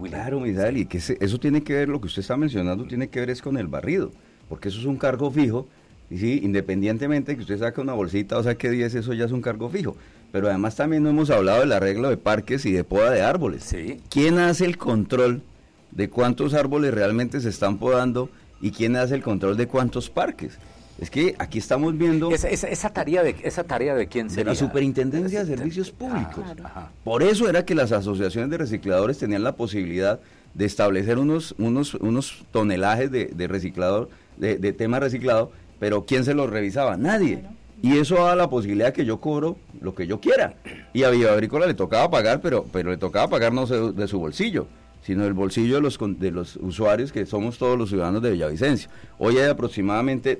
William. Claro, Misael, y que eso tiene que ver, lo que usted está mencionando, tiene que ver es con el barrido, porque eso es un cargo fijo, y sí, independientemente de que usted saque una bolsita o saque 10, eso ya es un cargo fijo. Pero además también no hemos hablado del arreglo de parques y de poda de árboles. Sí. ¿Quién hace el control de cuántos árboles realmente se están podando y quién hace el control de cuántos parques? Es que aquí estamos viendo... Esa tarea de quién sería. De la Superintendencia de Servicios Públicos. Claro. Por eso era que las asociaciones de recicladores tenían la posibilidad de establecer unos tonelajes de reciclador, de tema reciclado, pero ¿quién se los revisaba? Nadie. Claro. Y eso da la posibilidad de que yo cobro lo que yo quiera. Y a Villa Agrícola le tocaba pagar, pero le tocaba pagar no de su bolsillo, sino del bolsillo de los usuarios, que somos todos los ciudadanos de Villavicencio. Hoy hay aproximadamente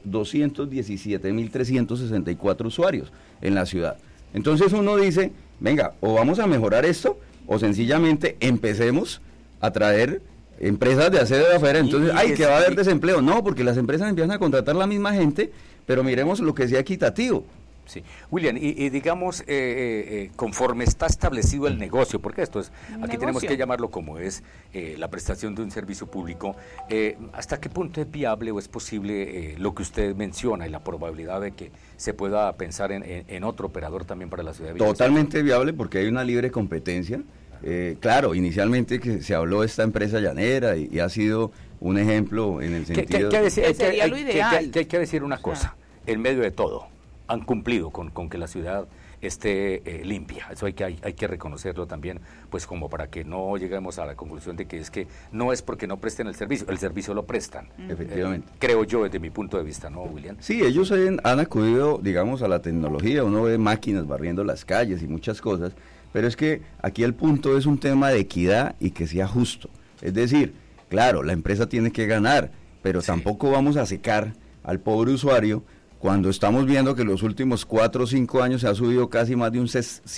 217.364 usuarios en la ciudad. Entonces uno dice, venga, o vamos a mejorar esto, o sencillamente empecemos a traer empresas de aseo de afuera. Entonces, que va a haber desempleo. No, porque las empresas empiezan a contratar la misma gente, pero miremos lo que sea equitativo. Sí. William, y digamos, conforme está establecido el negocio, porque esto es, aquí tenemos que llamarlo como es, la prestación de un servicio público, ¿hasta qué punto es viable o es posible lo que usted menciona y la probabilidad de que se pueda pensar en otro operador también para la ciudad de Villavicencio? Totalmente viable, porque hay una libre competencia. Claro, inicialmente que se habló de esta empresa llanera y ha sido un ejemplo en el sentido... sería lo ideal. Que hay que decir una cosa, en medio de todo, han cumplido con que la ciudad esté limpia. Eso hay que reconocerlo también, pues como para que no lleguemos a la conclusión de que es que no es porque no presten el servicio lo prestan. Efectivamente. Creo yo desde mi punto de vista, ¿no, William? Sí, ellos han acudido, digamos, a la tecnología, uno ve máquinas barriendo las calles y muchas cosas, pero es que aquí el punto es un tema de equidad y que sea justo. Es decir, claro, la empresa tiene que ganar, pero tampoco vamos a secar al pobre usuario cuando estamos viendo que los últimos 4 o 5 años se ha subido casi más de un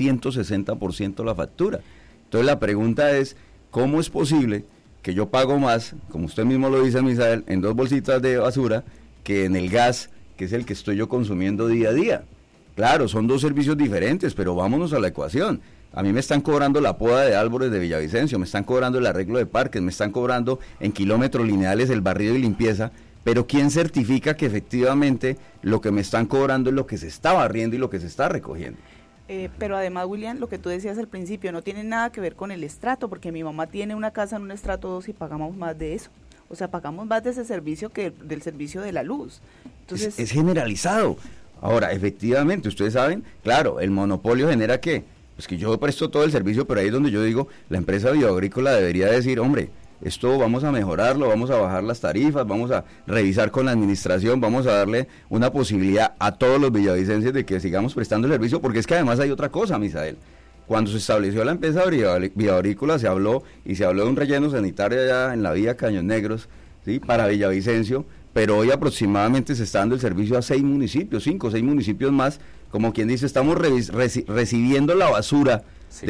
160% la factura. Entonces la pregunta es, ¿cómo es posible que yo pago más, como usted mismo lo dice, Misael, en 2 bolsitas de basura que en el gas, que es el que estoy yo consumiendo día a día? Claro, son 2 servicios diferentes, pero vámonos a la ecuación. A mí me están cobrando la poda de árboles de Villavicencio, me están cobrando el arreglo de parques, me están cobrando en kilómetros lineales el barrido y limpieza, pero ¿quién certifica que efectivamente lo que me están cobrando es lo que se está barriendo y lo que se está recogiendo? Pero además, William, lo que tú decías al principio, no tiene nada que ver con el estrato, porque mi mamá tiene una casa en un estrato 2 y pagamos más de eso. O sea, pagamos más de ese servicio que del servicio de la luz. Entonces, es generalizado. Ahora, efectivamente, ustedes saben, claro, el monopolio genera ¿qué? Pues que yo presto todo el servicio, pero ahí es donde yo digo, la empresa bioagrícola debería decir, hombre, esto vamos a mejorarlo, vamos a bajar las tarifas, vamos a revisar con la administración, vamos a darle una posibilidad a todos los villavicenses de que sigamos prestando el servicio, porque es que además hay otra cosa, Misael. Cuando se estableció la empresa bioagrícola se habló de un relleno sanitario allá en la vía Caños Negros, ¿sí? Para Villavicencio, pero hoy aproximadamente se está dando el servicio a 6 municipios, 5 o 6 municipios más, como quien dice, estamos recibiendo la basura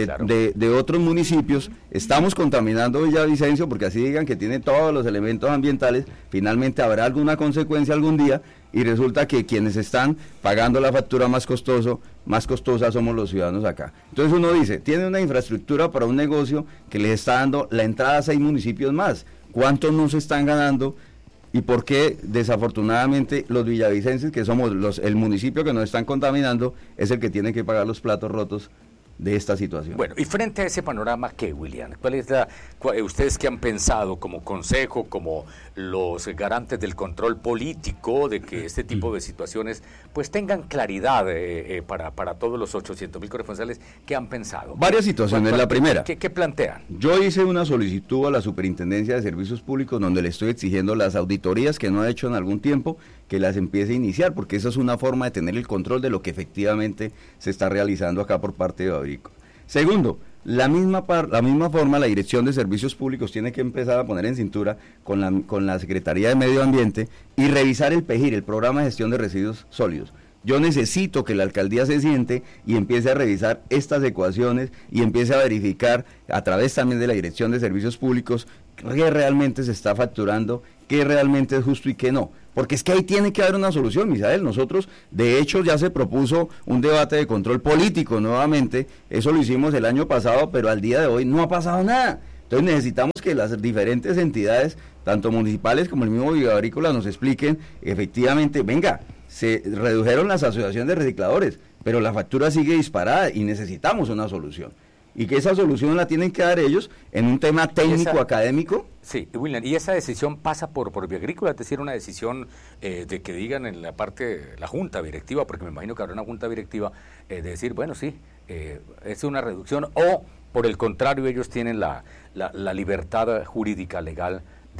de otros municipios, estamos contaminando Villavicencio, porque así digan que tiene todos los elementos ambientales, finalmente habrá alguna consecuencia algún día, y resulta que quienes están pagando la factura más costosa somos los ciudadanos acá. Entonces uno dice, tiene una infraestructura para un negocio que les está dando la entrada a 6 municipios más, ¿cuántos no se están ganando? ¿Y por qué desafortunadamente los villavicenses, que somos el municipio que nos están contaminando, es el que tiene que pagar los platos rotos de esta situación? Bueno, y frente a ese panorama, ¿qué, William? ¿Ustedes qué han pensado como consejo, como los garantes del control político, de que este tipo de situaciones pues tengan claridad para todos los 800.000 corresponsales? ¿Qué han pensado? Varias situaciones. La primera, ¿qué plantean? Yo hice una solicitud a la Superintendencia de Servicios Públicos donde le estoy exigiendo las auditorías que no ha hecho en algún tiempo, que las empiece a iniciar, porque esa es una forma de tener el control de lo que efectivamente se está realizando acá por parte de Agrícola. Segundo, la misma forma la Dirección de Servicios Públicos tiene que empezar a poner en cintura con la Secretaría de Medio Ambiente y revisar el PEGIR, el Programa de Gestión de Residuos Sólidos. Yo necesito que la alcaldía se siente y empiece a revisar estas ecuaciones y empiece a verificar a través también de la Dirección de Servicios Públicos qué realmente se está facturando, qué realmente es justo y qué no. Porque es que ahí tiene que haber una solución, Misael. Nosotros, de hecho, ya se propuso un debate de control político nuevamente. Eso lo hicimos el año pasado, pero al día de hoy no ha pasado nada. Entonces necesitamos que las diferentes entidades, tanto municipales como el mismo Bioagrícola, nos expliquen efectivamente, venga, se redujeron las asociaciones de recicladores, pero la factura sigue disparada y necesitamos una solución. Y que esa solución la tienen que dar ellos en un tema técnico, académico. Sí, William, y esa decisión pasa por Bioagrícola, es decir, una decisión de que digan en la parte, la junta directiva, porque me imagino que habrá una junta directiva, de decir, bueno, sí, es una reducción, o por el contrario, ellos tienen la libertad jurídica, legal,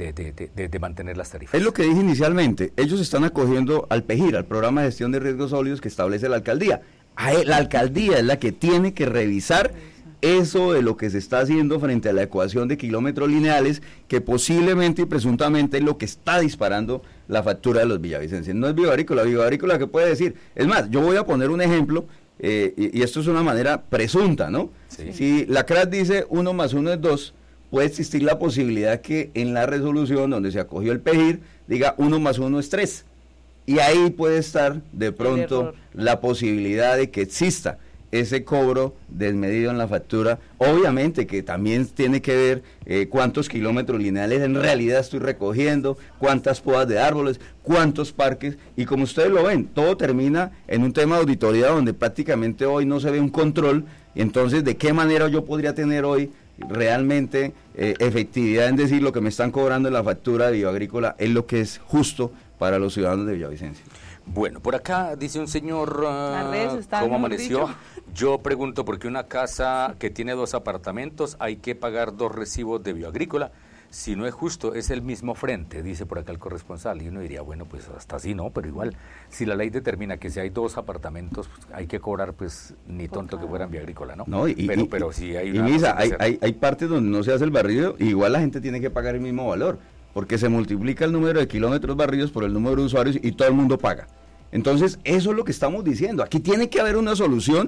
de mantener las tarifas. Es lo que dije inicialmente, ellos están acogiendo al PEGIR, al Programa de Gestión de Riesgos Sólidos que establece la alcaldía. La alcaldía es la que tiene que revisar eso de lo que se está haciendo frente a la ecuación de kilómetros lineales, que posiblemente y presuntamente es lo que está disparando la factura de los villavicenses. No es Bioagrícola que puede decir. Es más, yo voy a poner un ejemplo, y esto es una manera presunta, ¿no? Sí. Si la CRAT dice 1 más 1 es 2, puede existir la posibilidad que en la resolución donde se acogió el PEGIR diga 1 más 1 es 3. Y ahí puede estar de pronto la posibilidad de que exista ese cobro desmedido en la factura. Obviamente que también tiene que ver cuántos kilómetros lineales en realidad estoy recogiendo, cuántas podas de árboles, cuántos parques, y como ustedes lo ven, todo termina en un tema de auditoría donde prácticamente hoy no se ve un control. Entonces, ¿de qué manera yo podría tener hoy realmente efectividad en decir lo que me están cobrando en la factura de Bioagrícola es lo que es justo para los ciudadanos de Villavicencio? Bueno, por acá dice un señor, ¿cómo amaneció? Yo pregunto por qué una casa que tiene 2 apartamentos hay que pagar 2 recibos de Bioagrícola. Si no es justo, es el mismo frente, dice por acá el corresponsal. Y uno diría, bueno, pues hasta así no, pero igual, si la ley determina que si hay 2 apartamentos, pues hay que cobrar, pues ni tonto que fueran Bioagrícola, ¿no? Pero si hay una... Misa, hay partes donde no se hace el barrido, igual la gente tiene que pagar el mismo valor, porque se multiplica el número de kilómetros barridos por el número de usuarios y todo el mundo paga. Entonces, eso es lo que estamos diciendo. Aquí tiene que haber una solución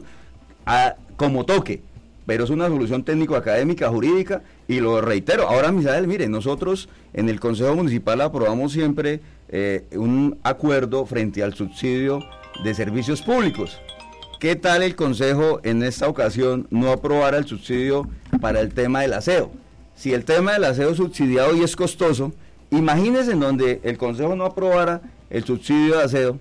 como toque, pero es una solución técnico-académica, jurídica, y lo reitero. Ahora, Misael, mire, nosotros en el Consejo Municipal aprobamos siempre un acuerdo frente al subsidio de servicios públicos. ¿Qué tal el Consejo en esta ocasión no aprobara el subsidio para el tema del aseo? Si el tema del aseo subsidiado y es costoso, imagínense en donde el Consejo no aprobara el subsidio de aseo,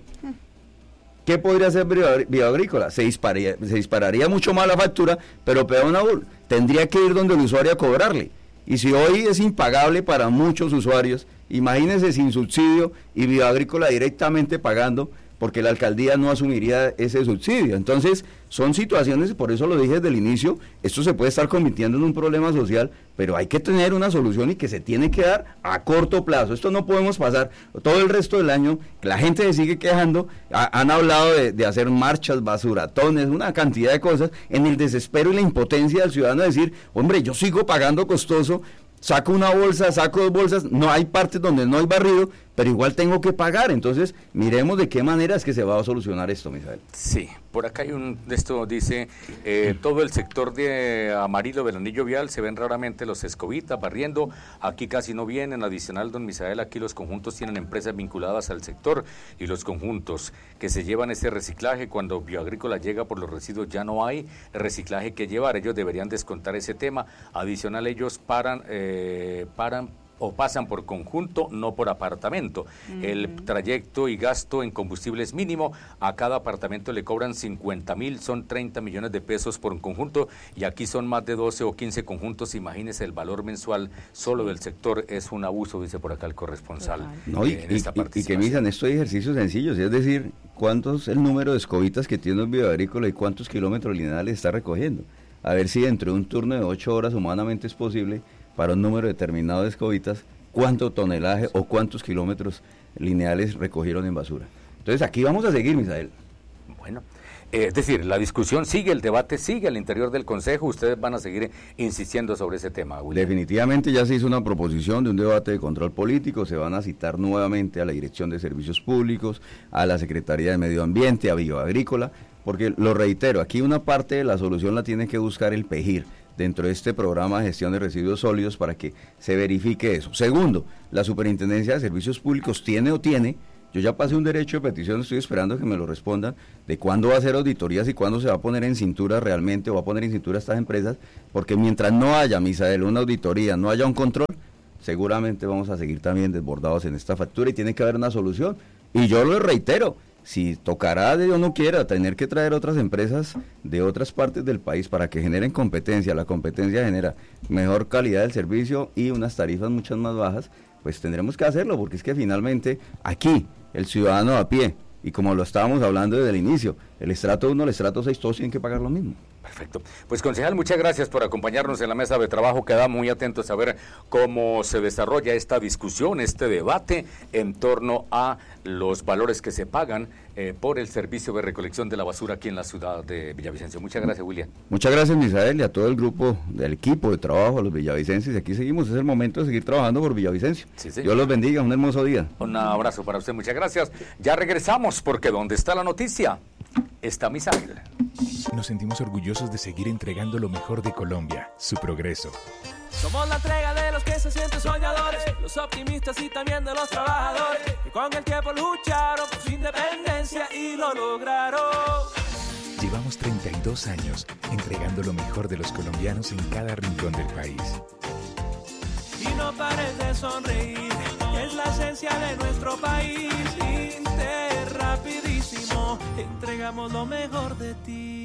¿qué podría hacer Bioagrícola? Se dispararía mucho más la factura, pero peor aún, tendría que ir donde el usuario a cobrarle. Y si hoy es impagable para muchos usuarios, imagínense sin subsidio y Bioagrícola directamente pagando, porque la alcaldía no asumiría ese subsidio. Entonces, son situaciones, por eso lo dije desde el inicio, esto se puede estar convirtiendo en un problema social, pero hay que tener una solución y que se tiene que dar a corto plazo. Esto no podemos pasar todo el resto del año, que la gente se sigue quejando, han hablado de hacer marchas, basuratones, una cantidad de cosas, en el desespero y la impotencia del ciudadano de decir, hombre, yo sigo pagando costoso, saco una bolsa, saco 2 bolsas, no hay partes donde no hay barrido, pero igual tengo que pagar. Entonces, miremos de qué manera es que se va a solucionar esto, Misael. Sí, por acá hay esto dice, todo el sector de Amarillo del anillo vial se ven raramente los escobitas barriendo, aquí casi no vienen. Adicional, don Misael, aquí los conjuntos tienen empresas vinculadas al sector y los conjuntos que se llevan ese reciclaje, cuando Bioagrícola llega por los residuos ya no hay reciclaje que llevar, ellos deberían descontar ese tema. Adicional, ellos paran o pasan por conjunto, no por apartamento. El trayecto y gasto en combustible es mínimo, a cada apartamento le cobran 50,000, son 30 millones de pesos por un conjunto, y aquí son más de 12 o 15 conjuntos. Imagínese el valor mensual solo del sector, es un abuso, dice por acá el corresponsal. No, y que miran, esto hay ejercicios sencillos, es decir, ¿cuánto es el número de escobitas que tiene un Bioagrícola y cuántos kilómetros lineales está recogiendo? A ver si dentro de un turno de 8 horas humanamente es posible, para un número determinado de escobitas, cuánto tonelaje o cuántos kilómetros lineales recogieron en basura. Entonces aquí vamos a seguir, Misael. Bueno, es decir, la discusión sigue, el debate sigue al interior del Consejo, ustedes van a seguir insistiendo sobre ese tema, William. Definitivamente ya se hizo una proposición de un debate de control político, se van a citar nuevamente a la Dirección de Servicios Públicos, a la Secretaría de Medio Ambiente, a Bioagrícola, porque lo reitero, aquí una parte de la solución la tiene que buscar el PEGIR, dentro de este programa de gestión de residuos sólidos, para que se verifique eso. Segundo, la Superintendencia de Servicios Públicos tiene Yo ya pasé un derecho de petición, estoy esperando que me lo respondan, de cuándo va a hacer auditorías y cuándo se va a poner en cintura realmente, o va a poner en cintura a estas empresas, porque mientras no haya, Misael, una auditoría, no haya un control, seguramente vamos a seguir también desbordados en esta factura y tiene que haber una solución. Y yo lo reitero, si tocará, Dios no quiera, tener que traer otras empresas de otras partes del país para que generen competencia, la competencia genera mejor calidad del servicio y unas tarifas muchas más bajas, pues tendremos que hacerlo, porque es que finalmente aquí, el ciudadano a pie, y como lo estábamos hablando desde el inicio, el estrato 1, el estrato 6, todos tienen que pagar lo mismo. Perfecto. Pues concejal, muchas gracias por acompañarnos en la mesa de trabajo. Quedamos muy atentos a ver cómo se desarrolla esta discusión, este debate en torno a los valores que se pagan por el servicio de recolección de la basura aquí en la ciudad de Villavicencio. Muchas gracias, William. Muchas gracias, Misael, y a todo el grupo del equipo de trabajo, a los villavicenses. Y aquí seguimos, es el momento de seguir trabajando por Villavicencio. Sí, sí. Dios los bendiga, un hermoso día. Un abrazo para usted, muchas gracias. Ya regresamos, porque donde está la noticia, está Misael. Nos sentimos orgullosos de seguir entregando lo mejor de Colombia, su progreso. Somos la entrega de los que se sienten soñadores, los optimistas y también de los trabajadores, que con el tiempo lucharon por su independencia y lo lograron. Llevamos 32 años entregando lo mejor de los colombianos en cada rincón del país. Y no pares de sonreír, que es la esencia de nuestro país. Rapidísimo, entregamos lo mejor de ti.